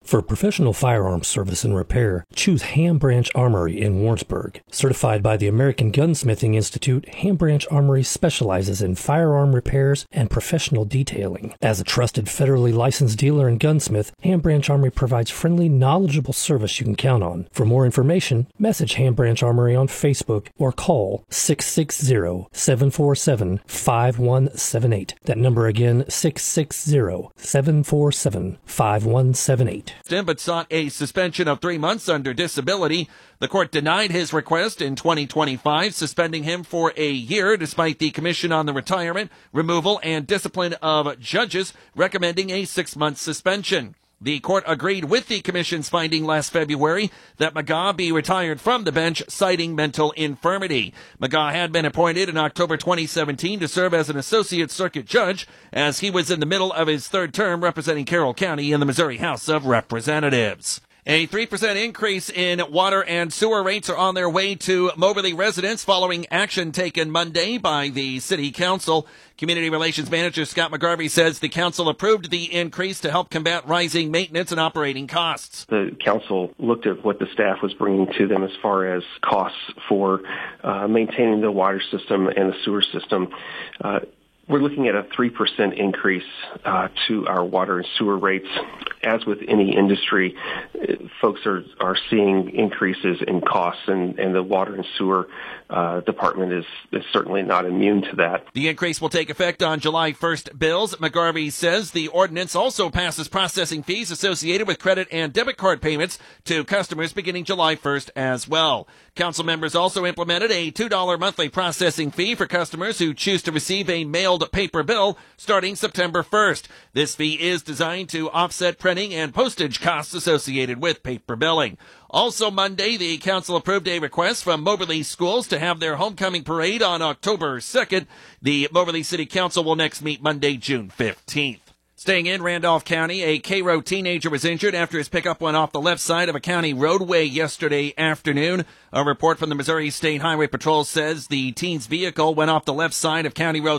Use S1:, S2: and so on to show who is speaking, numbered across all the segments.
S1: For professional firearms service and repair, choose Ham Branch Armory in Warrensburg. Certified by the American Gunsmithing Institute, Ham Branch Armory specializes in firearm repairs and professional detailing. As a trusted federally licensed dealer and gunsmith, Ham Branch Armory provides friendly, knowledgeable service you can count on. For more information, message Ham Branch Armory on Facebook or call 660-747-5178. That number again, 660-747-5178.
S2: But sought a suspension of 3 months under disability. The court denied his request in 2025, suspending him for a year despite the Commission on the Retirement, Removal, and Discipline of Judges recommending a 6-month suspension. The court agreed with the commission's finding last February that McGaugh be retired from the bench, citing mental infirmity. McGaugh had been appointed in October 2017 to serve as an associate circuit judge as he was in the middle of his third term representing Carroll County in the Missouri House of Representatives. A 3% increase in water and sewer rates are on their way to Moberly residents following action taken Monday by the City Council. Community Relations Manager Scott McGarvey says the council approved the increase to help combat rising maintenance and operating costs.
S3: The council looked at what the staff was bringing to them as far as costs for maintaining the water system and the sewer system. We're looking at a 3% increase to our water and sewer rates. As with any industry, folks are seeing increases in costs, and the water and sewer department is certainly not immune to that.
S2: The increase will take effect on July 1st bills. McGarvey says the ordinance also passes processing fees associated with credit and debit card payments to customers beginning July 1st as well. Council members also implemented a $2 monthly processing fee for customers who choose to receive a mailed paper bill starting September 1st. This fee is designed to offset printing and postage costs associated with paper billing. Also Monday, the council approved a request from Moberly schools to have their homecoming parade on October 2nd. The Moberly City Council will next meet Monday, June 15th. Staying in Randolph County, a Cairo teenager was injured after his pickup went off the left side of a county roadway yesterday afternoon. A report from the Missouri State Highway Patrol says the teen's vehicle went off the left side of County Road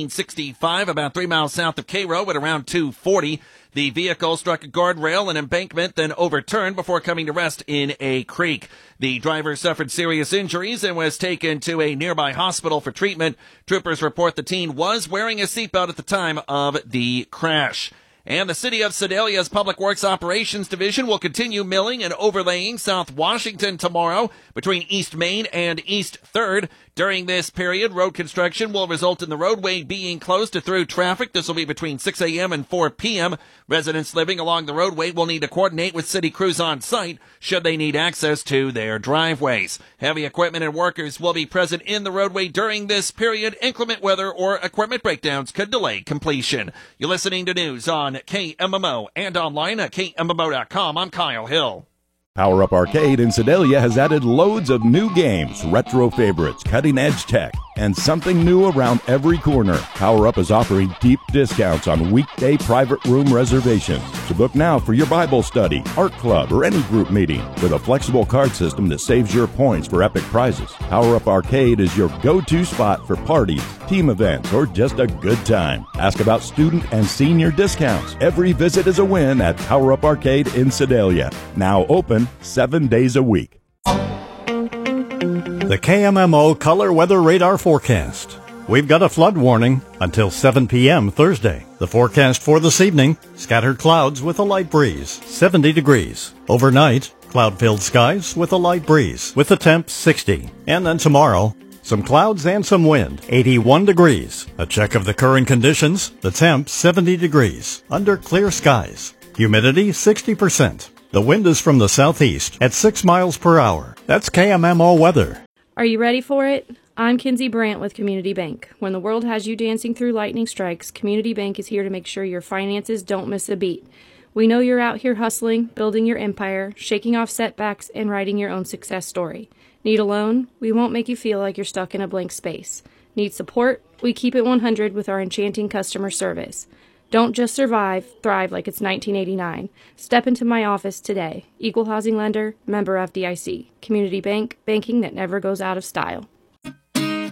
S2: 1365, about 3 miles south of Cairo at around 2:40. The vehicle struck a guardrail and embankment, then overturned before coming to rest in a creek. The driver suffered serious injuries and was taken to a nearby hospital for treatment. Troopers report the teen was wearing a seatbelt at the time of the crash. And the City of Sedalia's Public Works Operations Division will continue milling and overlaying South Washington tomorrow between East Main and East 3rd. During this period, road construction will result in the roadway being closed to through traffic. This will be between 6 a.m. and 4 p.m. Residents living along the roadway will need to coordinate with city crews on site should they need access to their driveways. Heavy equipment and workers will be present in the roadway during this period. Inclement weather or equipment breakdowns could delay completion. You're listening to news on KMMO and online at KMMO.com. I'm Kyle Hill.
S4: Power Up Arcade in Sedalia has added loads of new games, retro favorites, cutting-edge tech, and something new around every corner. Power Up is offering deep discounts on weekday private room reservations. So book now for your Bible study, art club, or any group meeting with a flexible card system that saves your points for epic prizes. Power Up Arcade is your go-to spot for parties, team events, or just a good time. Ask about student and senior discounts. Every visit is a win at Power Up Arcade in Sedalia. Now open 7 days a week.
S5: The KMMO Color Weather Radar Forecast. We've got a flood warning until 7 p.m. Thursday. The forecast for this evening, scattered clouds with a light breeze, 70 degrees. Overnight, cloud-filled skies with a light breeze, with the temp 60. And then tomorrow, some clouds and some wind, 81 degrees. A check of the current conditions, the temp 70 degrees, under clear skies. Humidity 60%. The wind is from the southeast at 6 miles per hour. That's KMMO weather.
S6: Are you ready for it? I'm Kinsey Brandt with Community Bank. When the world has you dancing through lightning strikes, Community Bank is here to make sure your finances don't miss a beat. We know you're out here hustling, building your empire, shaking off setbacks, and writing your own success story. Need a loan? We won't make you feel like you're stuck in a blank space. Need support? We keep it 100 with our enchanting customer service. Don't just survive, thrive like it's 1989. Step into my office today. Equal housing lender, member FDIC. Community Bank, banking that never goes out of style.